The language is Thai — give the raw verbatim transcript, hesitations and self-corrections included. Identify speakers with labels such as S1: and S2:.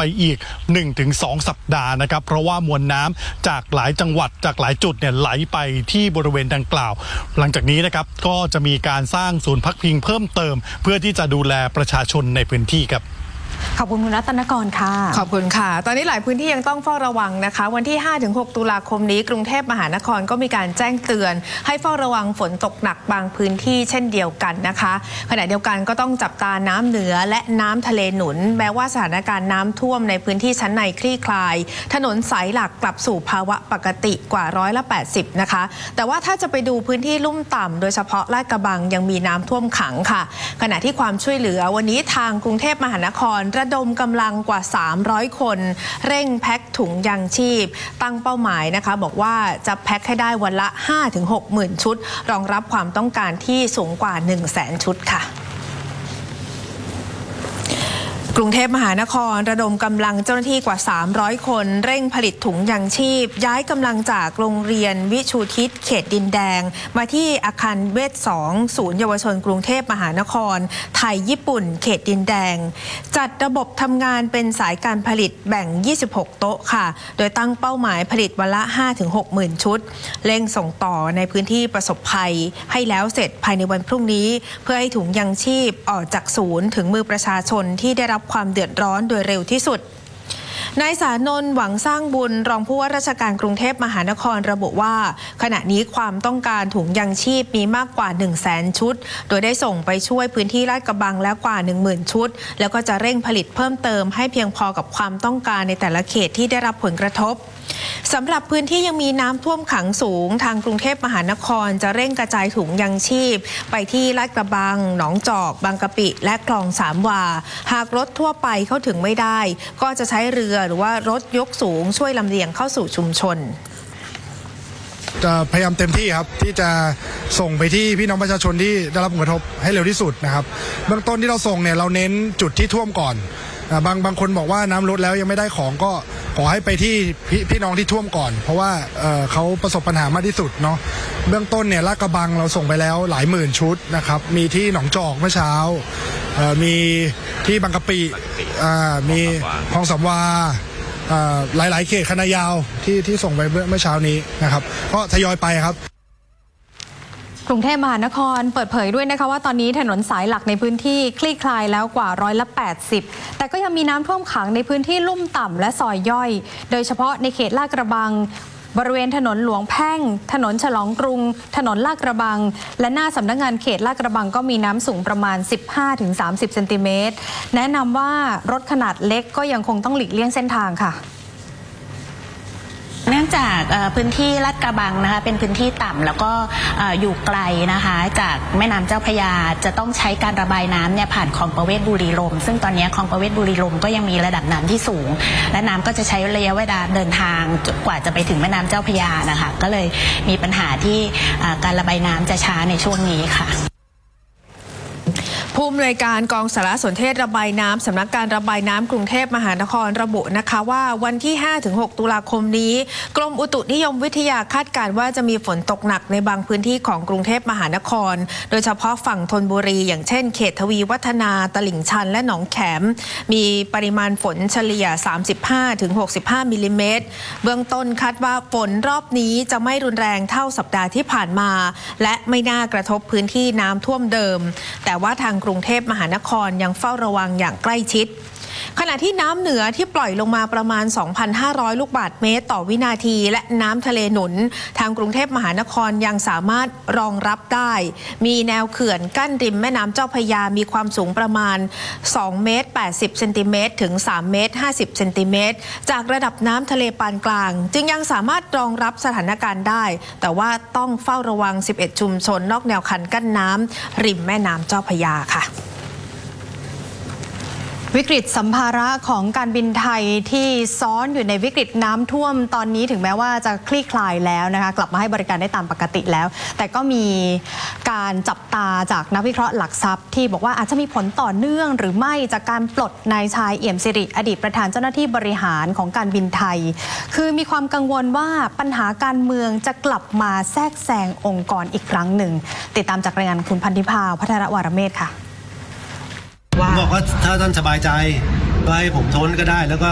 S1: ไปอีก หนึ่งถึงสอง สัปดาห์นะครับเพราะว่ามวลน้ำจากหลายจังหวัดจากหลายจุดเนี่ยไหลไปที่บริเวณดังกล่าวหลังจากนี้นะครับก็จะมีการสร้างศูนย์พักพิงเพิ่มเติมเพื่อที่จะดูแลประชาชนในพื้นที่ครับ
S2: ขอบคุณคุณรัตนกรค่ะ
S3: ขอบคุณค่ะตอนนี้หลายพื้นที่ยังต้องเฝ้าระวังนะคะวันที่ ห้าถึงหก ตุลาคมนี้กรุงเทพมหานครก็มีการแจ้งเตือนให้เฝ้าระวังฝนตกหนักบางพื้นที่เช่นเดียวกันนะคะขณะเดียวกันก็ต้องจับตาน้ำเหนือและน้ำทะเลหนุนแม้ว่าสถานการณ์น้ำท่วมในพื้นที่ชั้นในคลี่คลายถนนสายหลักกลับสู่ภาวะปกติกว่าร้อยละแปดสิบนะคะแต่ว่าถ้าจะไปดูพื้นที่ลุ่มต่ำโดยเฉพาะลาดกระบังยังมีน้ำท่วมขังค่ะขณะที่ความช่วยเหลือวันนี้ทางกรุงเทพมหานครระดมกำลังกว่าสามร้อยคนเร่งแพ็คถุงยางชีพตั้งเป้าหมายนะคะบอกว่าจะแพ็คให้ได้วันละ ห้าถึงหก หมื่นชุดรองรับความต้องการที่สูงกว่า หนึ่งแสน ชุดค่ะกรุงเทพมหานครระดมกำลังเจ้าหน้าที่กว่าสามร้อยคนเร่งผลิตถุงยางชีพย้ายกำลังจากโรงเรียนวิชูทิศเขตดินแดงมาที่อาคารเวชสองศูนย์เยาวชนกรุงเทพมหานครไทยญี่ปุ่นเขตดินแดงจัดระบบทำงานเป็นสายการผลิตแบ่งยี่สิบหกโต๊ะค่ะโดยตั้งเป้าหมายผลิตวันละ ห้าถึงหก หมื่นชุดเร่งส่งต่อในพื้นที่ประสบภัยให้แล้วเสร็จภายในวันพรุ่งนี้เพื่อให้ถุงยางชีพออกจากศูนย์ถึงมือประชาชนที่ได้รับความเดือดร้อนโดยเร็วที่สุดนายสานนท์หวังสร้างบุญรองผู้ว่าราชการกรุงเทพมหานครระบุว่าขณะนี้ความต้องการถุงยางชีพมีมากกว่า หนึ่งแสน ชุดโดยได้ส่งไปช่วยพื้นที่ลาดกระบังแล้วกว่า หนึ่งหมื่น ชุดแล้วก็จะเร่งผลิตเพิ่มเติมให้เพียงพอกับความต้องการในแต่ละเขตที่ได้รับผลกระทบสำหรับพื้นที่ยังมีน้ำท่วมขังสูงทางกรุงเทพมหานครจะเร่งกระจายถุงยางชีพไปที่ลาดกระบังหนองจอกบางกะปิและคลองสามวาหากรถทั่วไปเข้าถึงไม่ได้ก็จะใช้เรือหรือว่ารถยกสูงช่วยลำเลียงเข้าสู่ชุมชน
S4: จะพยายามเต็มที่ครับที่จะส่งไปที่พี่น้องประชาชนที่ได้รับผลกระทบให้เร็วที่สุดนะครับเบื้องต้นที่เราส่งเนี่ยเราเน้นจุดที่ท่วมก่อนบางบางคนบอกว่าน้ำลดแล้วยังไม่ได้ของก็ขอให้ไปที่พพี่น้องที่ท่วมก่อนเพราะว่า เ, เขาประสบปัญหามากที่สุดเนาะเบื้องต้นเนี่ยลาดกระบังเราส่งไปแล้วหลายหมื่นชุดนะครับมีที่หนองจอกเมื่อเช้ามีที่บางกะปิมีคลองสามวาหลายๆเขตคณะยาวที่ที่ส่งไปเมื่อเช้านี้นะครับก็ทยอยไปครับ
S2: กรุงเทพมหานครเปิดเผยด้วยนะคะว่าตอนนี้ถนนสายหลักในพื้นที่คลี่คลายแล้วกว่าร้อยละแปดสิบแต่ก็ยังมีน้ำท่วมขังในพื้นที่ลุ่มต่ำและซอยย่อยโดยเฉพาะในเขตลาดกระบังบริเวณถนนหลวงแพ่งถนนฉลองกรุงถนนลาดกระบังและหน้าสำนักงานเขตลาดกระบังก็มีน้ำสูงประมาณ สิบห้าถึงสามสิบ เซนติเมตรแนะนำว่ารถขนาดเล็กก็ยังคงต้องหลีกเลี่ยงเส้นทางค่ะ
S5: เนื่องจากพื้นที่ลาดกระบังนะคะเป็นพื้นที่ต่ำแล้วก็อยู่ไกลนะคะจากแม่น้ำเจ้าพระยาจะต้องใช้การระบายน้ำเนี่ยผ่านคลองประเวศบุรีรมย์ซึ่งตอนนี้คลองประเวศบุรีรมย์ก็ยังมีระดับน้ำที่สูงและน้ำก็จะใช้ระยะเวลาเดินทางกว่าจะไปถึงแม่น้ำเจ้าพระยานะคะก็เลยมีปัญหาที่การระบายน้ำจะช้าในช่วงนี้ค่ะ
S3: ผู้อำนวยการกองสารสนเทศระบายน้ำสำนักการระบายน้ำกรุงเทพมหานครระบุนะคะว่าวันที่ ห้าถึงหก ตุลาคมนี้กรมอุตุนิยมวิทยาคาดการณ์ว่าจะมีฝนตกหนักในบางพื้นที่ของกรุงเทพมหานครโดยเฉพาะฝั่งธนบุรีอย่างเช่นเขตทวีวัฒนาตลิ่งชันและหนองแขมมีปริมาณฝนเฉลี่ย สามสิบห้าถึงหกสิบห้า มิลลิเมตรเบื้องต้นคาดว่าฝนรอบนี้จะไม่รุนแรงเท่าสัปดาห์ที่ผ่านมาและไม่น่ากระทบพื้นที่น้ำท่วมเดิมแต่ว่าทางกรุงเทพมหานครยังเฝ้าระวังอย่างใกล้ชิดขณะที่น้ำเหนือที่ปล่อยลงมาประมาณ สองพันห้าร้อย ลูกบาศก์เมตรต่อวินาทีและน้ำทะเลหนุนทางกรุงเทพมหานครยังสามารถรองรับได้มีแนวเขื่อนกั้นริมแม่น้ำเจ้าพระยามีความสูงประมาณสองเมตรแปดสิบเซนติเมตรถึงสามเมตรห้าสิบเซนติเมตรจากระดับน้ำทะเลปานกลางจึงยังสามารถรองรับสถานการณ์ได้แต่ว่าต้องเฝ้าระวังสิบเอ็ดชุมชนนอกแนวคันกั้นน้ำริมแม่น้ำเจ้าพระยาค่ะ
S2: วิกฤตสัมภาระของการบินไทยที่ซ้อนอยู่ในวิกฤตน้ำท่วมตอนนี้ถึงแม้ว่าจะคลี่คลายแล้วนะคะกลับมาให้บริการได้ตามปกติแล้วแต่ก็มีการจับตาจากนักวิเคราะห์หลักทรัพย์ที่บอกว่าอาจจะมีผลต่อเนื่องหรือไม่จากการปลดนายชายเอี่ยมสิริอดีตประธานเจ้าหน้าที่บริหารของการบินไทยคือมีความกังวลว่าปัญหาการเมืองจะกลับมาแทรกแซงองค์กรอีกครั้งหนึ่งติดตามจากรายงานคุณพันธิพาพัทรวรเมธค่ะ
S6: บอกว่าถ้าท่านสบายใจก็ให้ผมทนก็ได้แล้วก็